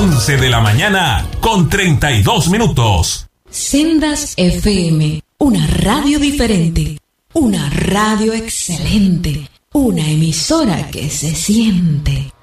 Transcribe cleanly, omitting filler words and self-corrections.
11 de la mañana con 32 minutos. Sendas FM, una radio diferente, una radio excelente, una emisora que se siente.